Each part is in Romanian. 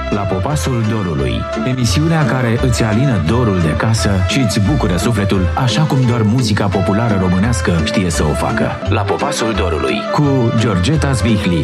La Popasul Dorului, emisiunea care îți alină dorul de casă și îți bucură sufletul așa cum doar muzica populară românească știe să o facă. La Popasul Dorului, cu Georgeta Zvihli.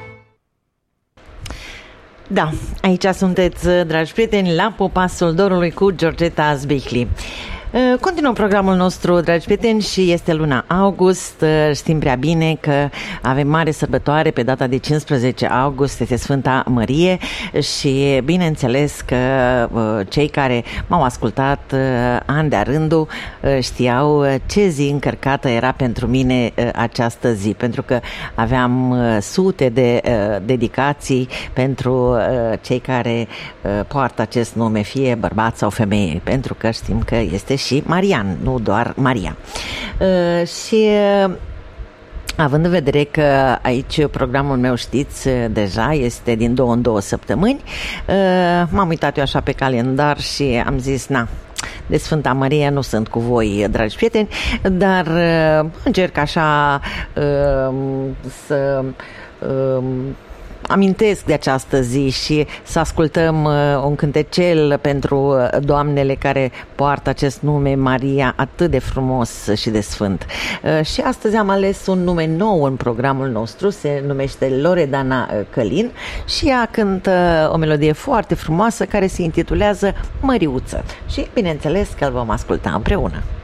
Da, aici sunteți, dragi prieteni, la Popasul Dorului cu Georgeta Zvihli. Continuăm programul nostru, dragi prieteni, și este luna august. Știm prea bine că avem mare sărbătoare pe data de 15 august, este Sfânta Mărie, și bineînțeles că cei care m-au ascultat an de-a rândul știau ce zi încărcată era pentru mine această zi, pentru că aveam sute de dedicații pentru cei care poartă acest nume, fie bărbat sau femeie, pentru că știm că este și Marian, nu doar Maria. Și având în vedere că aici programul meu, știți, deja este din 2 în 2 săptămâni, m-am uitat eu așa pe calendar și am zis, de Sfânta Mărie nu sunt cu voi, dragi prieteni, dar încerc așa să amintesc de această zi și să ascultăm un cântecel pentru doamnele care poartă acest nume, Maria, atât de frumos și de sfânt. Și astăzi am ales un nume nou în programul nostru, se numește Loredana Călin și ea cântă o melodie foarte frumoasă care se intitulează Măriuță. Și bineînțeles că îl vom asculta împreună.